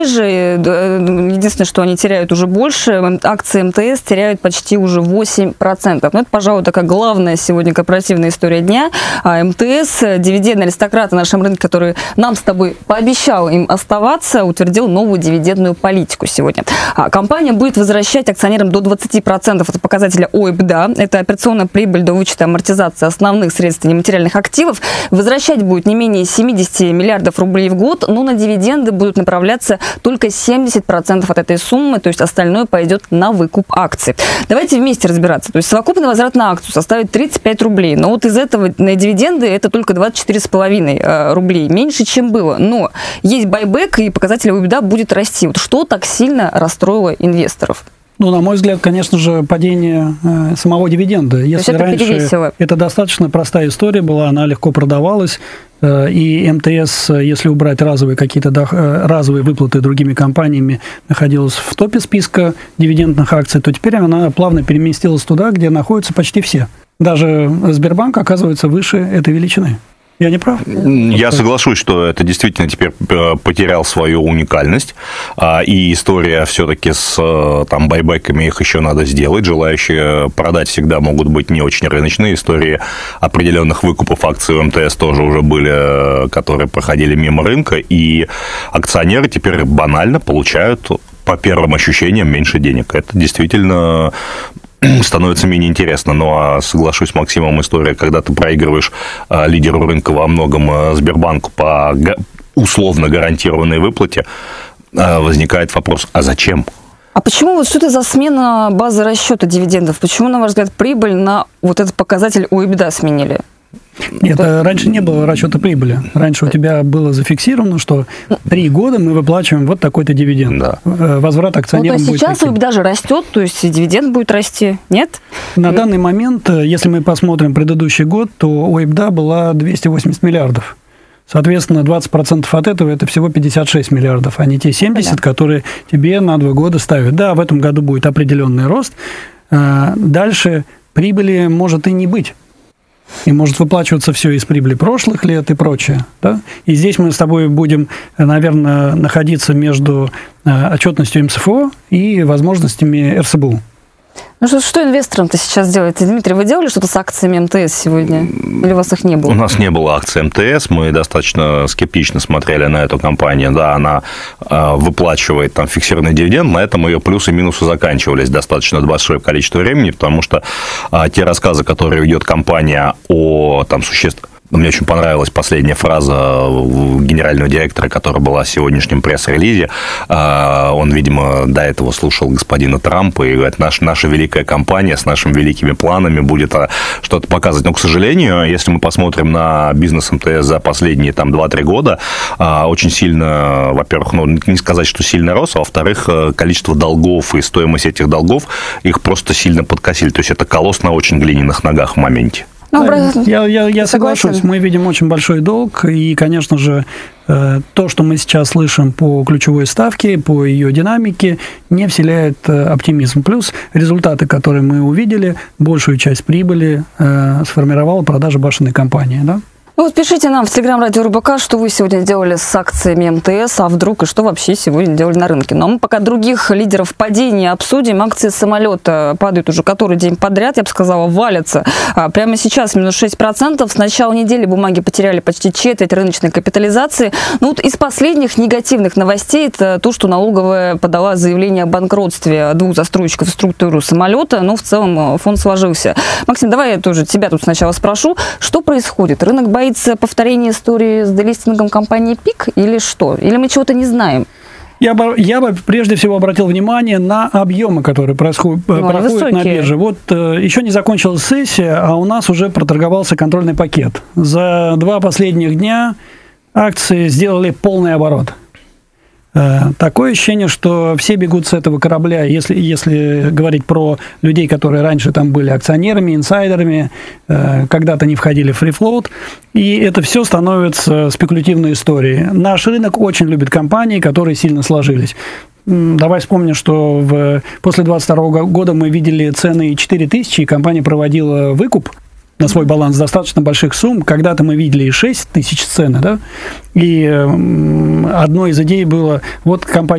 же. Единственное, что они теряют уже больше. Акции МТС теряют почти уже 8%. Но это, пожалуй, такая главная сегодня корпоративная история дня. МТС, дивидендный аристократ на нашем рынке, который нам с тобой пообещал им оставаться, утвердил новую дивидендную политику сегодня. Компания будет возвращать акционерам до 20% от показателя ОИБДА. Это операционная прибыль до вычета амортизации основных средств и нематериальных активов. Возвращать будет не менее 70 миллиардов рублей в год, но на дивиденды будут направляться только 70% от этой суммы, то есть остальное пойдет на выкуп акций. Давайте вместе разбираться. То есть совокупный возврат на акцию составит 35 рублей, но вот из этого на дивиденды это только 24,5 рублей, меньше, чем было. Но есть байбек, и показатель ОИБДА будет расти. Вот что так сильно расстроило инвесторов? Ну, на мой взгляд, конечно же, падение самого дивиденда. Если раньше это достаточно простая история была, она легко продавалась, и МТС, если убрать разовые какие-то разовые выплаты другими компаниями, находилась в топе списка дивидендных акций, то теперь она плавно переместилась туда, где находятся почти все. Даже Сбербанк оказывается выше этой величины. Я не прав? Я соглашусь, что это действительно теперь потерял свою уникальность, и история все-таки с там байбеками, их еще надо сделать, желающие продать всегда могут быть не очень рыночные, истории определенных выкупов акций у МТС тоже уже были, которые проходили мимо рынка, и акционеры теперь банально получают по первым ощущениям меньше денег. Это действительно становится менее интересно. Но соглашусь с Максимом, история, когда ты проигрываешь лидеру рынка во многом Сбербанку по условно гарантированной выплате, возникает вопрос, а зачем? А почему вот что это за смена базы расчета дивидендов? Почему, на ваш взгляд, прибыль на вот этот показатель ОИБДА сменили? Нет, раньше не было расчета прибыли. Раньше у тебя было зафиксировано, что 3 года мы выплачиваем вот такой-то дивиденд. Да. Возврат акционерам будет. То есть сейчас ОИБДА же растет, то есть дивиденд будет расти, нет? На данный момент, если мы посмотрим предыдущий год, то ОИБДА была 280 миллиардов. Соответственно, 20% от этого – это всего 56 миллиардов, а не те 70, которые тебе на 2 года ставят. Да, в этом году будет определенный рост. Дальше прибыли может и не быть. И может выплачиваться все из прибыли прошлых лет и прочее. Да? И здесь мы с тобой будем, наверное, находиться между отчетностью МСФО и возможностями РСБУ. Ну что инвесторам-то сейчас делаете? Дмитрий, вы делали что-то с акциями МТС сегодня? Или у вас их не было? У нас не было акций МТС, мы достаточно скептично смотрели на эту компанию. Да, она выплачивает там фиксированный дивиденд, на этом ее плюсы и минусы заканчивались достаточно большое количество времени, потому что те рассказы, которые ведет компания о там существенном... Мне очень понравилась последняя фраза генерального директора, которая была в сегодняшнем пресс-релизе. Он, видимо, до этого слушал господина Трампа и говорит, наша великая компания с нашими великими планами будет что-то показывать. Но, к сожалению, если мы посмотрим на бизнес МТС за последние там 2-3 года, очень сильно, во-первых, не сказать, что сильно рос, а во-вторых, количество долгов и стоимость этих долгов их просто сильно подкосили. То есть это колосс на очень глиняных ногах в моменте. Я соглашусь. Мы видим очень большой долг, и, конечно же, то, что мы сейчас слышим по ключевой ставке, по ее динамике, не вселяет оптимизм. Плюс результаты, которые мы увидели, большую часть прибыли сформировала продажа башенной компании, да? Ну вот пишите нам в Телеграм-радио РБК, что вы сегодня делали с акциями МТС, а вдруг и что вообще сегодня делали на рынке. Но мы пока других лидеров падения обсудим. Акции самолета падают уже который день подряд, я бы сказала, валятся. Прямо сейчас минус 6%. С начала недели бумаги потеряли почти четверть рыночной капитализации. Ну вот из последних негативных новостей это то, что налоговая подала заявление о банкротстве 2 застройщиков в структуру самолета. Но в целом фонд сложился. Максим, давай я тоже тебя тут сначала спрошу. Что происходит? Рынок боится повторения истории с делистингом компании ПИК или что? Или мы чего-то не знаем? Я бы прежде всего обратил внимание на объемы, которые проходят на бирже. Вот еще не закончилась сессия, а у нас уже проторговался контрольный пакет. За 2 последних дня акции сделали полный оборот. Такое ощущение, что все бегут с этого корабля, если говорить про людей, которые раньше там были акционерами, инсайдерами, когда-то не входили в free float, и это все становится спекулятивной историей. Наш рынок очень любит компании, которые сильно сложились. Давай вспомним, что после 2022 года мы видели цены 4000, и компания проводила выкуп. на свой баланс достаточно больших сумм. Когда-то мы видели и 6 тысяч цены, да, и одной из идей было, вот компания